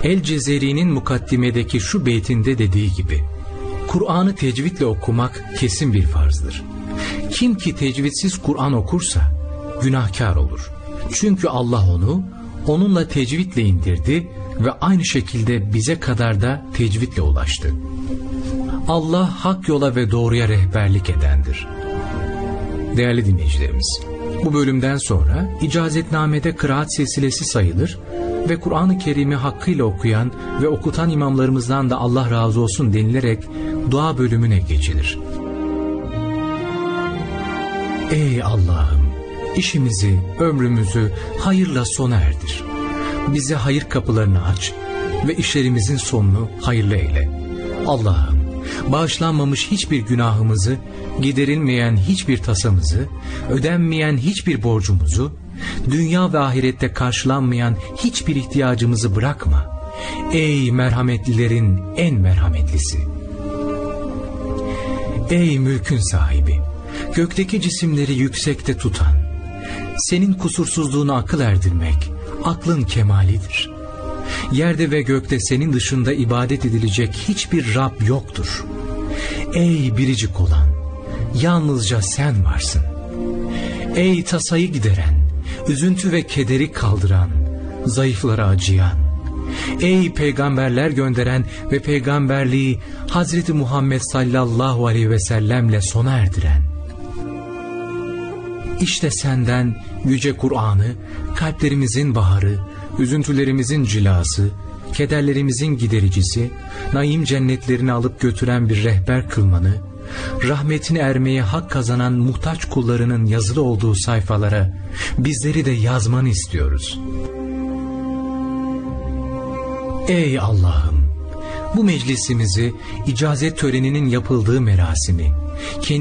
El-Cezeri'nin mukaddimedeki şu beytinde dediği gibi, Kur'an'ı tecvidle okumak kesin bir farzdır. Kim ki tecvidsiz Kur'an okursa günahkar olur. Çünkü Allah onu onunla tecvidle indirdi ve aynı şekilde bize kadar da tecvidle ulaştı. Allah hak yola ve doğruya rehberlik edendir. Değerli dinleyicilerimiz, bu bölümden sonra icazetnamede kıraat silsilesi sayılır ve Kur'an-ı Kerim'i hakkıyla okuyan ve okutan imamlarımızdan da Allah razı olsun denilerek dua bölümüne geçilir. Ey Allah'ım! İşimizi, ömrümüzü hayırla sona erdir. Bize hayır kapılarını aç ve işlerimizin sonunu hayırlı eyle. Allah'ım, bağışlanmamış hiçbir günahımızı, giderilmeyen hiçbir tasamızı, ödenmeyen hiçbir borcumuzu, dünya ve ahirette karşılanmayan hiçbir ihtiyacımızı bırakma. Ey merhametlilerin en merhametlisi! Ey mülkün sahibi! Gökteki cisimleri yüksekte tutan, senin kusursuzluğunu akıl erdirmek, aklın kemalidir. Yerde ve gökte senin dışında ibadet edilecek hiçbir Rab yoktur. Ey biricik olan, yalnızca sen varsın. Ey tasayı gideren, üzüntü ve kederi kaldıran, zayıflara acıyan, ey peygamberler gönderen ve peygamberliği Hazreti Muhammed sallallahu aleyhi ve sellemle sona erdiren, İşte senden yüce Kur'an'ı, kalplerimizin baharı, üzüntülerimizin cilası, kederlerimizin gidericisi, naim cennetlerini alıp götüren bir rehber kılmanı, rahmetine ermeye hak kazanan muhtaç kullarının yazılı olduğu sayfalara bizleri de yazmanı istiyoruz. Ey Allah'ım! Bu meclisimizi icazet töreninin yapıldığı merasimi,